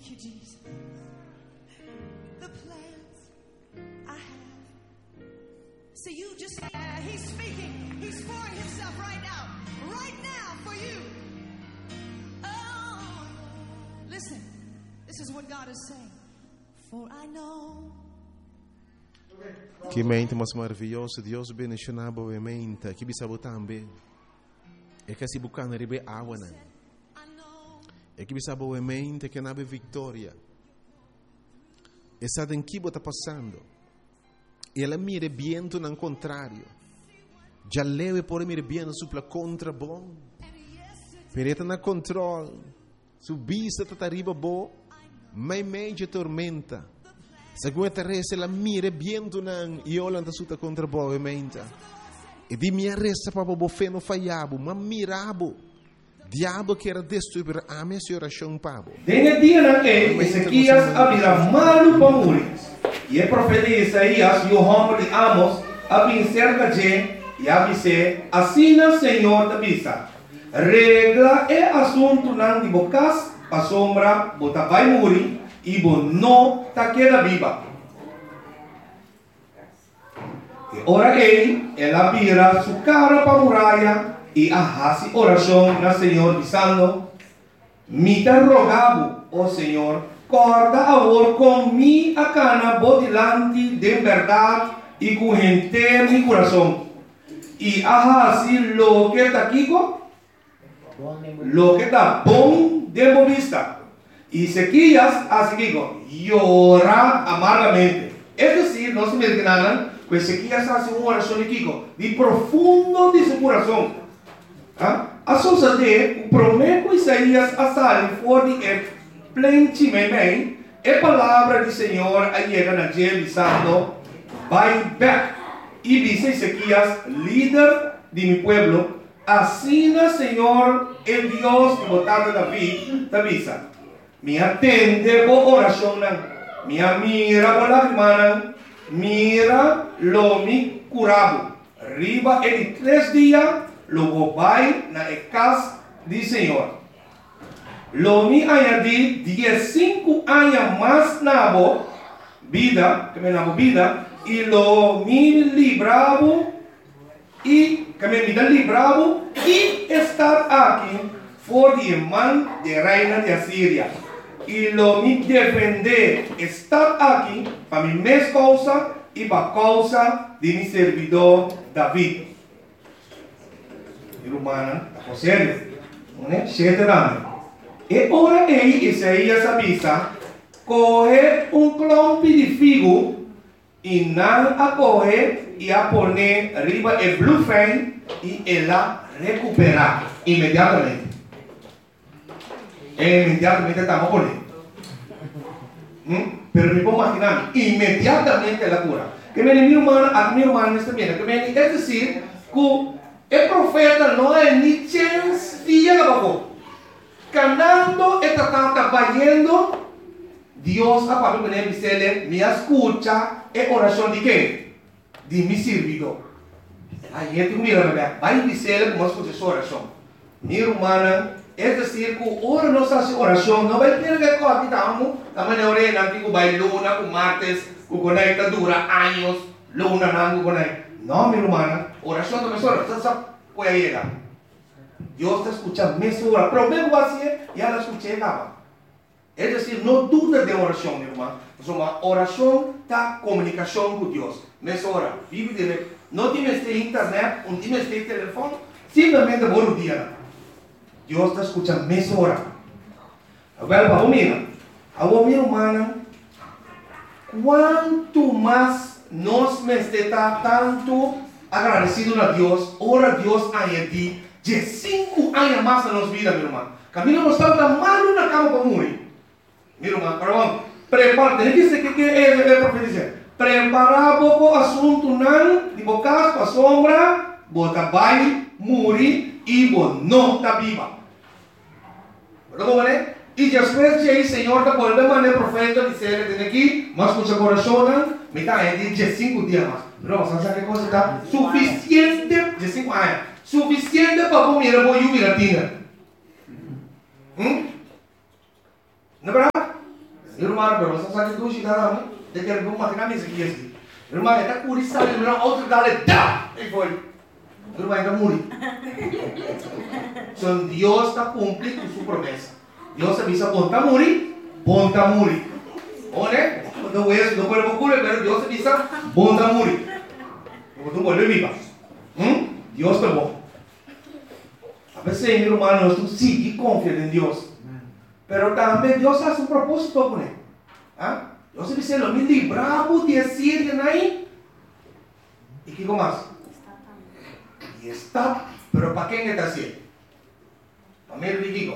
Thank you, Jesus. The plans I have. See, you just, he's speaking. He's pouring himself right now for you. Oh, listen, this is what God is saying. For I know. Que mente mais maravilhosa, Deus bendicionar a mente, que bisa botambe. E que se bucana ribe awana. E que bisa boa mente que nabe vitória. E sabe em que está passando. E ela mira viento no contrário. Já leve por mira viento supla contra bom. Pereta na controle. Subista tá arriba bom. Mai meia tormenta. Seguinte resta la mire viento nan iola suta contra boa mente. E di mia resta para bo feno falhabo, ma mirabo. Diabo que era destruir a minha oração pabo. Nesse dia na Ezequias abrirá malu pamuris. E o profeta Isaías e o homem de Amos abrim cerca de e avise assina Senhor da bisa. Regla é assunto nan de bocas a sombra bota vai muri. E não está queda viva. E ora ela vira sua cara para a muralha e arrasa oração na Senhor dizendo: me te rogavo, ó Senhor, corda agora com mi a cana bodilante de verdade e com gente mi coração. E arrasa lo que está aqui, lo que está bom de vista. Y Ezequias hace que llora amargamente. Es decir, no se me entiendan, pues Ezequias hace una oración de profundo de su corazón. A sosa de promete Isaías a salir fuera de plenty bem, a palavra do Senhor llega na gente dizendo: vai back. Y dice Ezequias, líder de mi pueblo, así Senhor, el Dios de botar David, te avisa. Me atende por oración, me mira por lágrimas, mira lo mi curado. Arriba en 3 días, luego vai na casa del Señor. Lo mi añadí 15 años más nabo vida, que me nabo vida, y lo mi libravo, y que me vida libravo, y estar aquí por el man de reina de Asiria. Y lo mi defender estar aquí para mi mes causa y para causa de mi servidor David. Y humana, por serio, ¿no? 7 años. Y ahora Isaías avisa, coge un clompi de figo y nada a coger y a poner arriba el blue frame y ella recuperar inmediatamente. Inmediatamente estamos por él. Pero me puedo imaginar, inmediatamente la cura. Que me mi hermano también, que me es decir, que el profeta no hay ni chance de llegar abajo. Cantando, está trabajando, Dios a Pablo me dice, me escucha, es oración de qué? De mi servidor. Ahí es que mira, va a decirle cómo escucha su oración. Mi hermana, es decir, que ahora no se hace oración, no va a tener que cohabitamos, también orena, que va a luna, con martes, con esta dura años, luna, nango, con no, mi hermana, oración no me sobra, usted puede llegar. Dios te escucha meses horas, pero vengo así, ya la escuché, nada. Es decir, no dudes de oración, mi hermano. Una oración está comunicación con Dios. Meses horas, vive directo. No tienes internet, no tienes teléfono, simplemente por un día. Dios te escucha meses horas. Agora, vamos mirar. Agora, mi hermana, cuanto más nos me está tanto agradecido a Dios, ora Dios añadir de 5 años más en nuestra vida, mi hermano. Camino nos está mal una cama para morir. Mi hermano, pero vamos, prepárate. Dice que es el profeta dice, prepara poco asunto nan, de bocas para sombra, bota vai, morir y vos no está viva. ¿Verdad, vale? Y después de ahí, Señor, te vuelve a mandar el profeta, dice, desde aquí, más mucha corazón, me está en 5 días más. Pero vamos a hacer qué cosa está suficiente de 5 años. Suficiente para comer a lluvia latina. ¿No es verdad? Irmão, pero você sabe que hoje nada, né? De que ele vai matar nesse aqui assim. Irmão, ele tá curioso, ele não outro dale, dá, e foi. Irmão, ele morre. Então Deus está cumprindo sua promessa. Deus avisa, bom tá morrer. Olha, quando o ex do corpo cura, pero Deus avisa, bom tá morrer. Quando tu volve viva. Deus é bom. A veces, mi hermano, tú sí confías en Dios. Pero también Dios hace un propósito con él. ¿Ah? Dios dice, lo mismo bravo de decir ahí. ¿Y qué más? Y está. Pero ¿para quién está haciendo? Para mí el digo.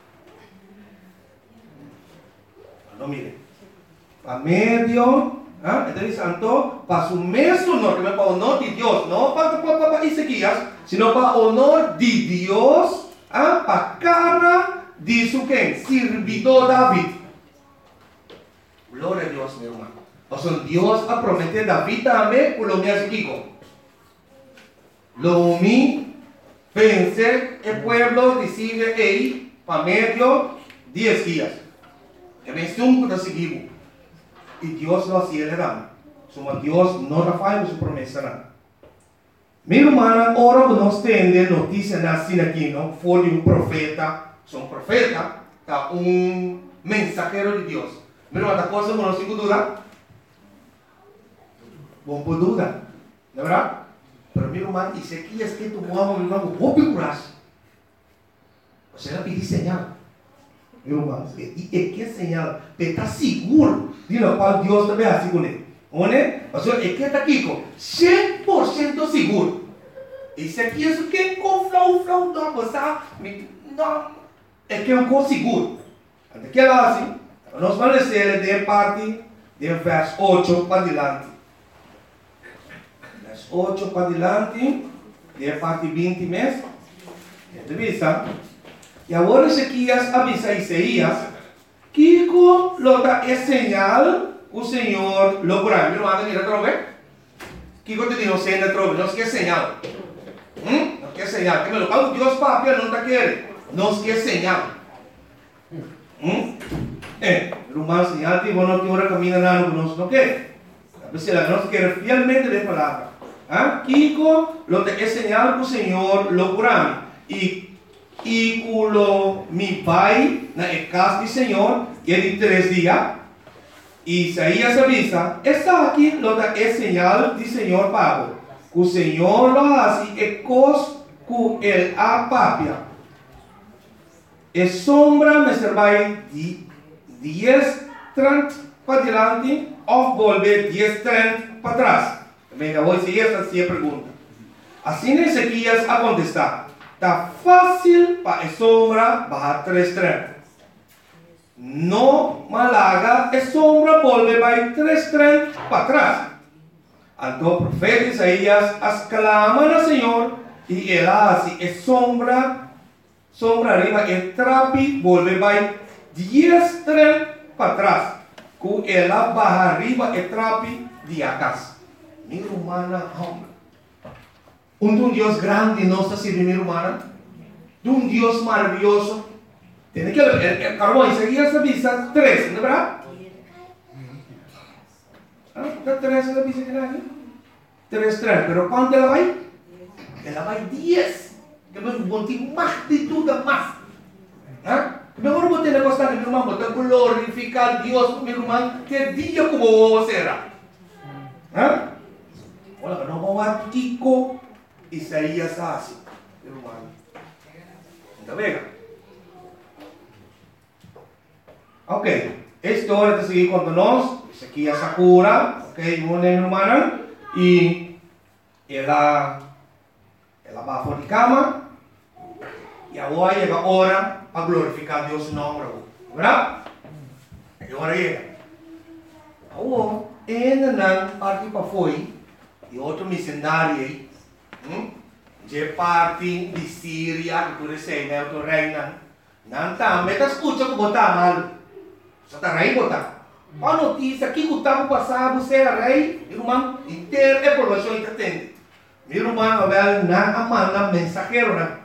No mire. Para medio. Entonces, santo, para su mesmo honor, que para honor de Dios, no para Ezequías, sino para honor de Dios, para cara de su quem, servidor David. Gloria a Dios, mi hermano. O sea, Dios ha prometido David también, por lo mío Ezequiel. Lo mi pensé el pueblo decide ahí, para medio 10 días. Que me estuvo de seguir. Y Dios lo hacía le dan. Somos Dios no falla su promesa. Mi hermana, ahora nos tiene noticia así aquí, ¿no? Fue de un profeta. Son profeta, está un mensajero de Dios. Mi hermana, cosa no sin duda. Bom por duda, ¿no verdad? Pero mi hermana, Ezequiel es que tu mamá, mi hermano, vos picuras. O sea, le pedí señal. Mi hermano, y que señal, te está seguro de lo cual Dios te ve así con él. O sea, es que está aquí con 100% seguro. Y si aquí es que con flow, no, pues no, es que es un cosa seguro. Antes que lo hace, nos van a decir de parte del verso 8 para adelante. Verso 8 para adelante, de parte 20 meses. Entrevista. Y ahora Ezequías avisa a Isaías que lo da es señal o Señor lo curará. Mi hermano, mira otra vez. Kiko te dijo, señal otra vez. No es que señal. No es que señal. Que me lo pago Dios papi, no te quiere. No es que señal. Hermano, señal que vos no te ahora camina nada, no quiere. A veces la no quiere fielmente de palabra. Kiko lo da es señal o Señor lo curará. Y cuando mi pai na casa del Señor, y de 3 días, Isaías avisa, está aquí lo da es señal del Señor Pablo. Que el Señor lo hace e cos que el apapia. Es sombra me servai 10:30 para adelante, o volver 10:30 para atrás. Venga, voy a seguir esta pregunta. Así Ezequías a contestar. Está fácil para sombra bajar 3:30. No malaga es sombra volve para 3:30 para atrás. Entonces el profeta Isaías exclama al Señor y él hace es sombra arriba el trapi volve para 10:30 para atrás. Que él baja arriba el trapi de acá. Mi hermana, hombre. Un Dios grande no está sirviendo, mi hermana. De un Dios maravilloso. Tiene que ver, el carbón Isaías avisa 3, ¿no es verdad? ¿Está 3 la avisa que hay? 3, pero ¿cuánto la va? Ela va 10. Que me boté más de todo más. Mejor boté la cosa que mi hermano, boté glorificar a Dios, mi hermano, que día como será. Bueno, no vamos a Kiko. Isaías hace, hermano. ¿Está bien? Ok, esta hora de seguir contándonos, Ezequías Sakura, ok, mi hermana, y ella va a la cama, y ahora llega la hora para glorificar a Dios en nombre, ¿verdad? Y ahora llega. Ahora, ella parte para afuera, y otro missionario de parte de Síria, que tu recebe, né, o teu reina. Não tá, mas tá escuta que botar mal. Só tá rei botar. A notícia que o tempo passado você é rei, irmão, inteiro é provação que atende. Meu irmão, velho, não manda mensageiro, né?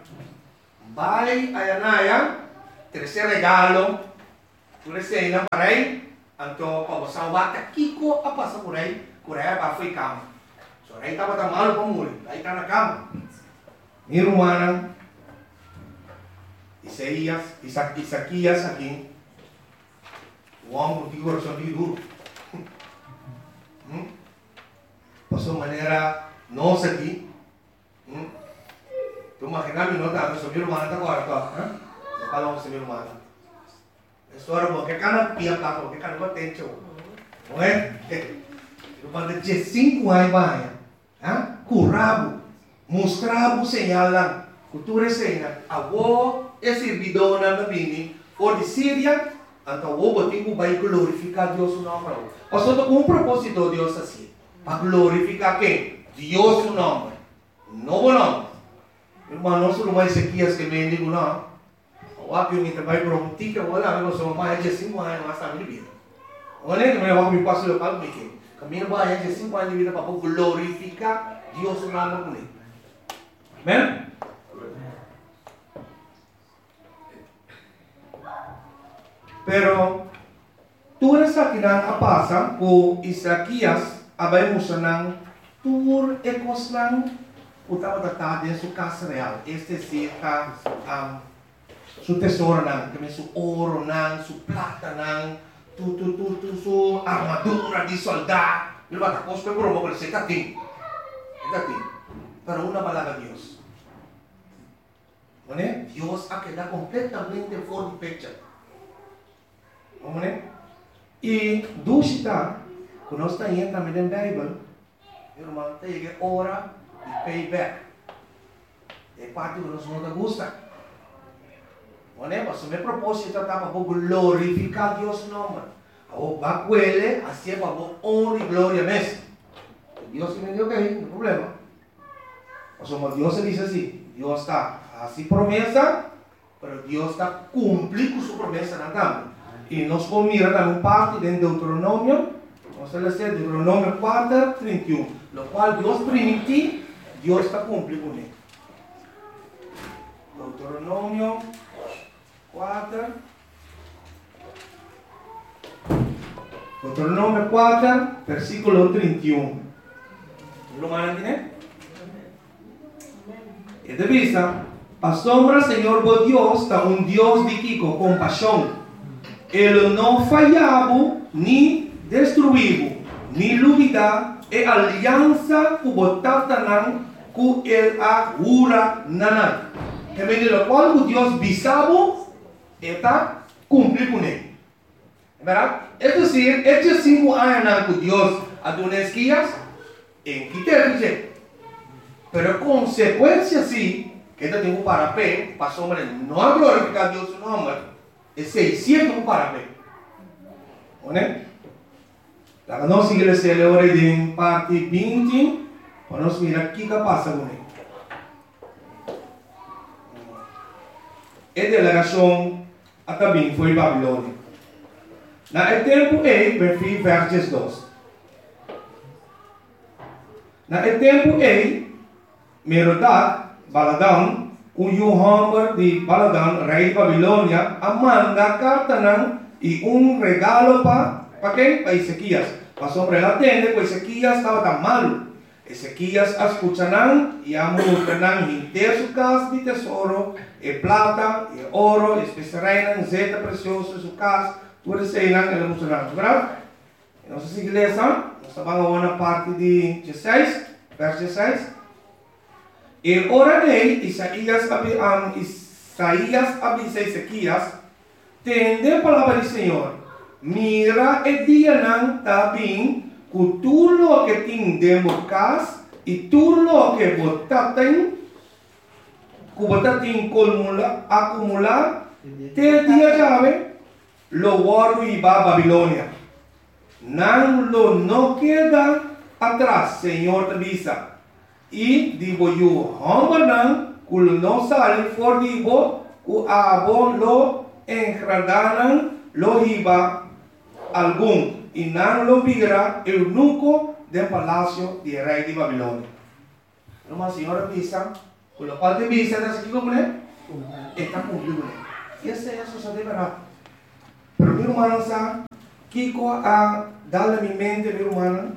Vai a Anaya, terceiro regalo, tu recebe, para rei, Então, para você salvar, Kiko a passar por aí para foi cama. Só aí estava tão mal para morrer, aí está na cama. Minha irmã, Isaquias aqui, o homem com o coração de duro. Passou maneira nossa aqui. Tu imaginas, não está, seu irmão está agora, tá? Não fala com seu irmão. História boa, que cara pia tá, que cara não tem tio. Não é? Eu falei de 5 anos banha. Curabo, mostrava o sinal lá. Cultura cena, avó é servidora na bini, ou de Síria, então o botico vai glorificar Deus no nome. Pastor, com um propósito Deus assim, para glorificar quem? Deus no nome. Novo nome. Irmão, não sou mais Ezequias que me digo não. O apio que vai para um tica, olha, eu sou mais de 5 anos, mas está de vida. Olha, que meu me passo eu falo que caminho mais de 5 anos de vida para glorificar Deus no nome dele. Amém? Pero tudo isso aqui não passa com Isaquias, abai musanang tur ekoslang utama tatade su casa real. Este sí está su tesoro nang, kami su oro nang, su plata nang, su armadura di soldado. Lo va a costar por un poco, se catin. Pero una palabra Dios. ¿No? Dios ha quedado completamente fuera de picture. ¿No? Y dusita, cuando está ahí también en la Biblia, hermano, te llega hora y payback. Es parte que nos no te gusta. ¿No? Pues mi propósito está para glorificar a Dios nombre. O va a cuele, así para honra y gloria mes. Dios me dijo que no hay problema. O sea, Dios se dice así, Dios está así promesa, pero Dios está cumpliendo su promesa en la cama. Y nos mira también parte de Deuteronomio, vamos a leer Deuteronomio 4, 31, lo cual Dios permitió, Dios está cumpliendo con él. Deuteronomio 4, Deuteronomio 4, versículo 31. ¿Lo van a entender? Y de vista, a sombra Señor vos Dios está un Dios de Kiko, compasión. Ele não falhava, nem destruiu, nem duvida, e aliança que botava nan, que ele agura nanan. Que vem do qual o Deus bisavo, está cumprir com ele. É verdade? É dizer, estes 5 anos que Deus adorou esquias, em que ter pero consequência sim, que ele tem um parapé, para sombra não glorificar Deus no nome. É 600 parabéns. Né? La nossa igreja celebra em parte 20, para nós mirar o que passa com ele. A delegação também foi Babilônia. Na tempo versos 2. Na tempo Merodach, Baladan, o Hamber de Baladan, rei de Babilônia, manda carta e regalo para quem? Para Ezequias. Para sobre ela atende, porque Ezequias estava tão malo. Ezequias escuta e mostra inteiro sua casa de tesouro, e plata, e ouro, especiarias, zeta preciosa, sua casa, tudo isso aí ela mostra. Verdade? Nossa igreja, nós estamos na parte de 16, verso 16. E ora dei, Isaías avisa Ezequias, tende a palavra do Senhor, mira e dia não está bem, que tudo que tem dentro de casa, e tudo que você tem acumular, te dia chave, lo guardo e va a Babilônia. Não queda atrás, Senhor te avisa. E digo eu, hambanan, kul no salen for digo, ku abo lo engradanan lo hiba algum, e não lo vira eunuco del palacio de rei de Babilônia. Uma senhora visa, com o qual te visa, está aqui com ele? Está cumprindo ele. E essa é a sociedade verdade. Pero meu irmão, Kiko a dar minha mente, minha irmã,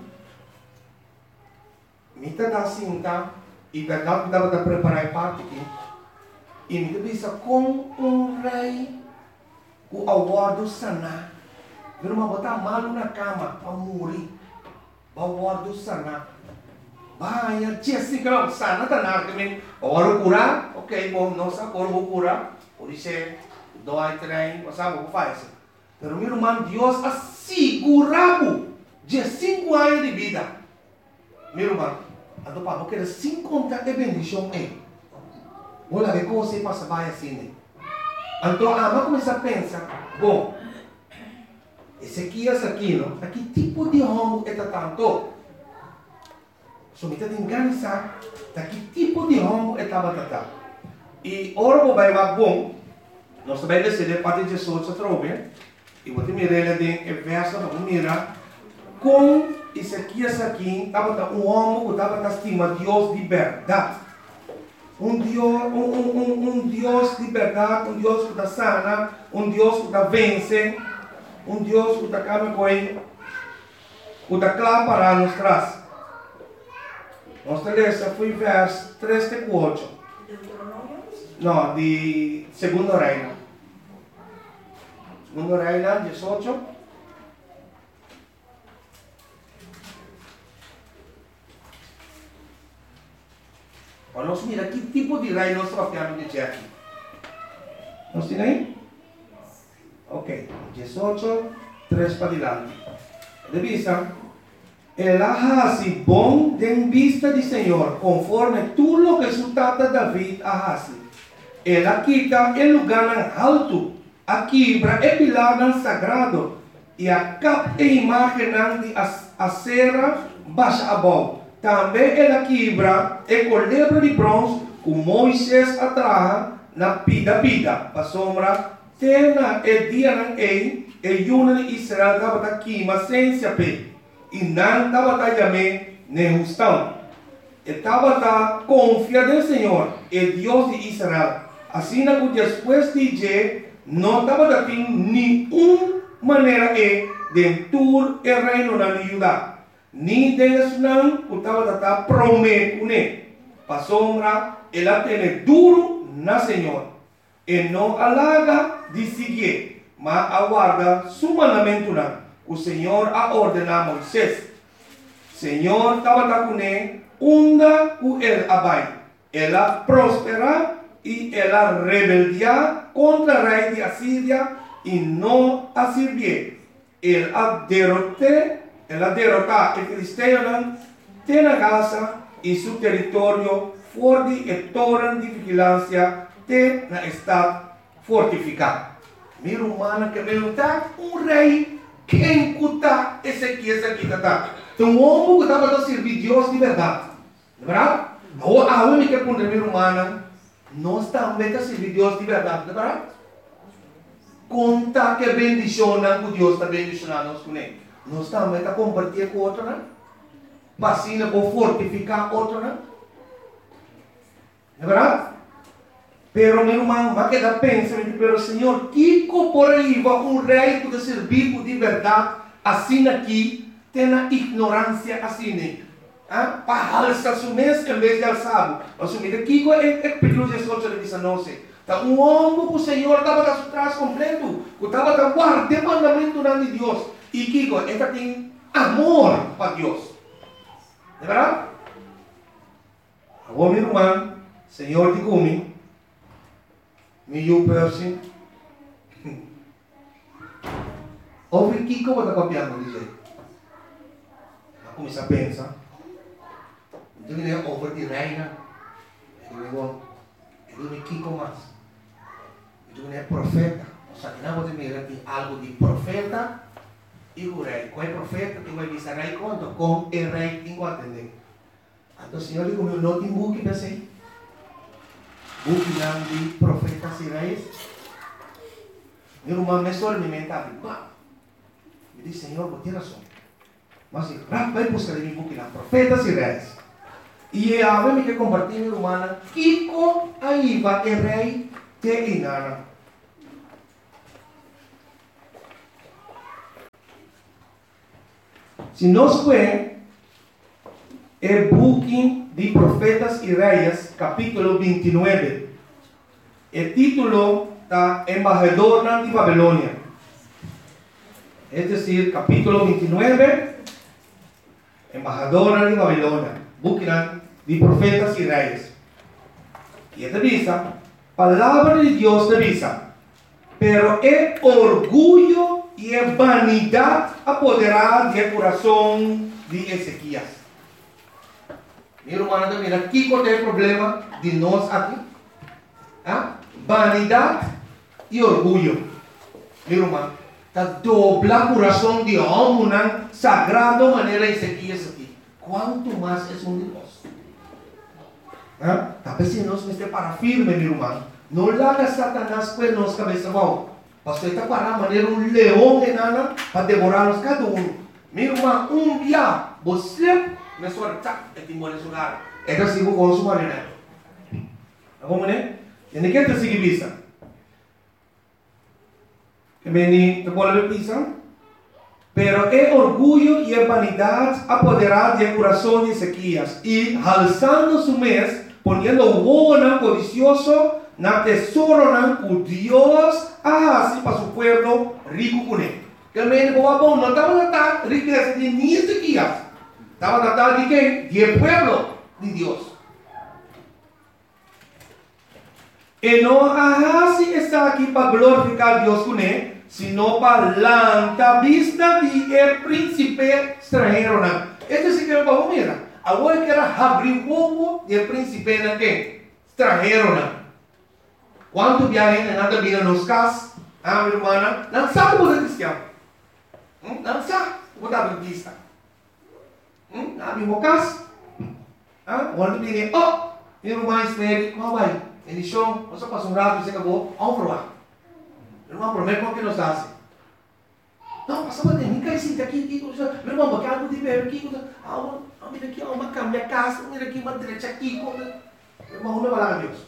me dá cinta e dá para preparar a parte aqui. E me dá com rei, o aguardo sanar. Minha irmã botar mal na cama para morrer. O aguardo sanar. Vai, tia, assim, claro, sana tanar também. Agora curar, ok, bom, não sei agora vou curar. Por isso, dói, trem, não sabe o que faz. Pero meu irmão, Deus assegurou de 5 anos de vida. Meu irmão, a do papo quer 50 de bendição aí. Olha ver como você passa vai assim. Então, a mãe começa a pensar, bom, esse aqui, não? Que tipo de homem é tanto? So, me tem enganado, que tipo de homem é tanto? E ora vou vai bom, nós também decidimos parte de Jesus a trobe. E vou te mirar ele em verso, vamos mirar com esse aqui, estava um homem que estava estima Deus de verdade. Um Deus de verdade, um Deus que está sana, um Deus que está vence, um Deus que está calma com ele, que está claro para nos traz. Nossa lista foi verso 3 e 4. Não, de Segundo Reino. Segundo Reino, 18. Vamos mirar que tipo de reino nós estamos de aqui. Nós temos aí? Ok, 18, 3 para diante. De vista, ela hace bom de vista de Senhor, conforme tudo lo que su tata David hace. Ela quita el lugar alto, a quebra e pilar sagrado, e a capa e imagem de acera baixa abaixo. Também ela quebra e colebra de bronze, com Moisés atrás na pida, para sombra, tena e dia não e yuna de Israel estava aqui, mas sem saber. E não estava também nem justão. Estava confiado no Senhor, o Deus de Israel. Assim que depois de dia, não estava tendo nenhuma maneira de tur o reino na Judá. Ni deles não estava prometendo. Para sombra, ela tem duro na Senhor. E não alaga de seguir, mas aguarda su mandamento não. O Senhor a ordenar a Moisés. Senhor estava com ele, onda com ele abai. Ela prospera e ela rebeldia contra o rei de Assíria e não a servia. Ela derrotar o filisteu tem a Gaza e seu território forte e torre de vigilância tem na estado fortificado. Minha humana que perguntar rei. Quem cuta esse aqui está. Então, o homem que estava a servir Deus de verdade. Verdade? A única pandemia humana, nós também a servir Deus de verdade. Verdade? Conta que bendicionam que Deus está bendicionando nós com ele. Nós também a compartilhar com outro, né? Vacina para fortificar outro, né? Verdade? Pero meu irmão, vai quedar pensando, pero Senhor, que por aí vai rei que servir de verdade, assim aqui, tem a ignorância assim, para alçar o mês em vez de alçar. Assumir aqui é período de solta de 19. Então, homem que o Senhor estava atrás completo, que estava guardando o mandamento de Deus, e que ele tem amor para Deus. É verdade? Agora, meu irmão, Senhor de comigo. Meio person. Ouve que como está copiando, diz aí. Começa a pensar. Então ele é over de reina. Ele é Kiko mais. Então ele é profeta. O Satanás pode mirar que algo de profeta e o rei. Qual é profeta? Que vai dizer rei quanto? Com o rei tem que atender. Então o Senhor digo, meu não tem book, pensei. Book de profetas e reis. Meu irmão me só alimentava. Me disse, Senhor, vou ter razão. Mas vai buscar em book de profetas e reis. E a me que compartilhar, meu irmão, Kiko aí vai o rei te inara. Se nós põe el book de Profetas y Reyes, capítulo 29. El título está Embajador de Babilonia. Es decir, capítulo 29, Embajador de Babilonia. Book de Profetas y Reyes. Y esta visa, palabra de Dios de visa. Pero el orgullo y la vanidad apoderar del corazón de Ezequías. Mi hermano, mira, aquí es el problema de nos aquí. ¿Ah? Vanidad y orgullo. Mi hermano, está dobla corazón de hombre, sagrado manera Ezequías aquí. ¿Cuánto más es un Dios? ¿Ah? Tal vez si nos esté para firme, mi hermano. No le haga Satanás pues nos cabeza abajo. Pastor está para manera un león de nana para devorarnos cada uno. Mi hermano, un día, você me suelta el timón en su lugar. Esta sigo con su manera. ¿Cómo es? ¿Tiene que te sigue visa? Que me te vuelve pisa. Pero el orgullo y la vanidad apoderar del corazón de Ezequías y alzando su mes, poniendo buena codicioso na tesoro que Dios hace para su pueblo rico con él. Que me dijo, no estaba tratando de riqueza de ni Ezequías, estaba tratando de qué? De pueblo de Dios. Y no así está aquí para glorificar a Dios con él, sino para la vista de el príncipe extranjero. Este sí que me va a mirar. Ahora que era abrir huevo del príncipe extranjero. ¿Cuántos viajes en nada vida nos casas? Ah, mi hermana, no sabe cómo es cristiano. No sabe cómo es adventista. No mismo casa. Ah, cuando viene, oh, mi hermana espere, ¿cómo va? En el show, no se pasa un rato y se acabó, vamos a probar. Mi hermano, prometo lo que nos hace. No, pasamos de mi casita aquí, mi hermano, porque algo de ver aquí, mira aquí, uma cama, minha casa, mira aqui, uma direita aqui, mi hermano, me va a Dios.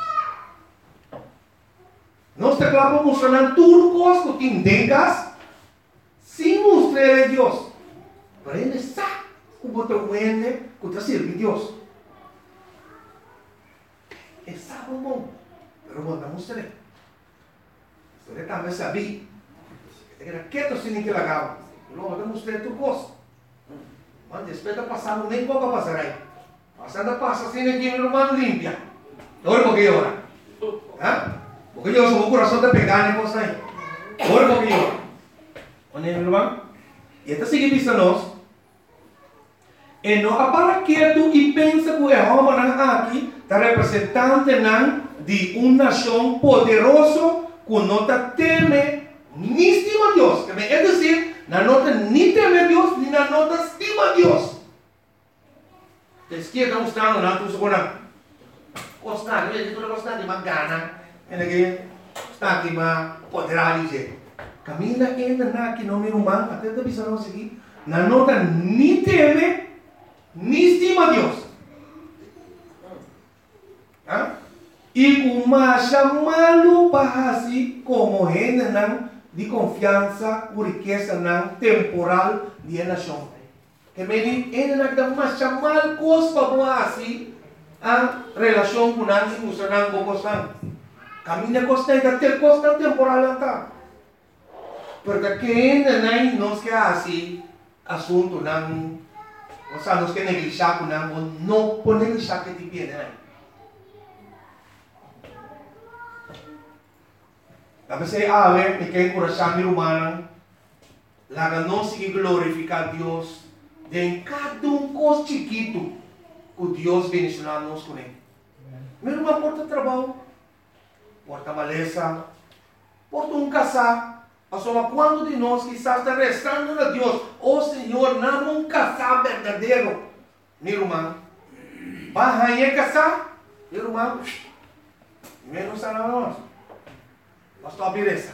Nós teclamos funcionando turcos que tengas sin mostrar a Dios. Pero ele sabe como te wende, como te sirve a Dios. Ele sabe um bom, pero bom, não mostrei. Você também sabia. Era quieto sem que lagava. Não, eu mostrei turcos. Mas después de passar, nem pouco passar aí. Passando passa sem que meu irmão limpia. Agora porque ora. ¿Ah? Porque yo soy un corazón de pegar en cosas ahí. Ahora porque yo. ¿Oye, mi hermano? Y esta sigue diciéndonos. Y no para quieto y piensa que el hombre aquí está representante de una nación poderoso que no te teme ni estima a Dios. Es decir, no te ni teme a Dios ni no te estima a Dios. Te izquierda mostrando, no tú supones. Costar, tú le costas de más gana. Ele está aqui, mas poderá dizer. Camila ainda na que não me humano, até da visão não seguir. Na nota nem teme, nem estima Deus. E uma chamá-lo para assim como gente não de confiança, ou riqueza não temporal de nação. Que me diz, ainda não dá mais chamar coisas para assim a relação com a funcionando com você. Camina costa e até costa temporal está. Porque quem não quer assim assunto não, ou seja, não quer negligenciar com não pode negligenciar que te pede aí. Talvez aí a ver me quer encorajar meu humano, lá não se glorificar Deus de cada coisa chiquito que Deus bendicionar nos com ele. Meu irmão porta trabalho. Porta maleza, porta casar. Só quando de nós quizás está rezando a Deus, oh Senhor, não casar verdadeiro. Meu irmão, vai a casar, meu irmão, menos a nós. Nós a beleza.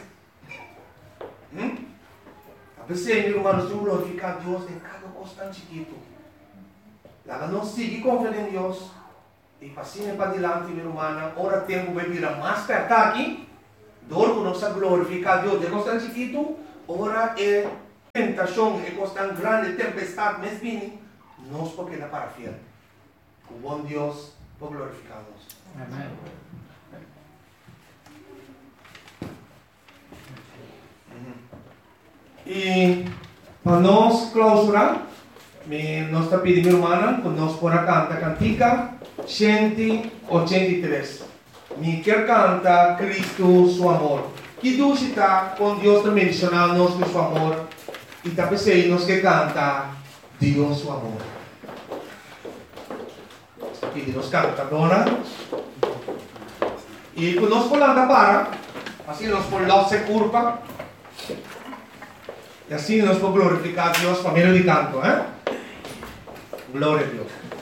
A pessoa, meu irmão, nós temos que glorificar a Deus em cada coisa tão chiquito. Lá não seguir confiando em Deus. E passinho para diante, meu irmão, ora tempo vai virar mais perto aqui. Dor que nós glorificar a Deus. De costa chiquito, ora é tentação é coisa tão grande, tempestade, mas vem, nós porque é para fiel. O bom Deus, por glorificar nós. Amém. E para nós clausurar, nós está pedindo irmã, quando nós for a cantar cantica 183. Me quer cantar Cristo, seu amor. Que Deus está com Deus também mencionando nós com seu amor. E está pensando nós que canta Deus, seu amor. Aqui nós canta, dona. E quando nós falamos para, assim nós falamos se curva. E assim nós podemos glorificar a Deus por meio de canto, Glória a Deus.